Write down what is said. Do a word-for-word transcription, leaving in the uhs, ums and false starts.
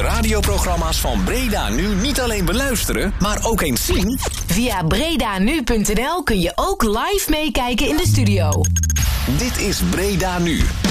radioprogramma's van Breda Nu niet alleen beluisteren, maar ook eens zien? Via bredanu punt n l kun je ook live meekijken in de studio. Dit is Breda Nu.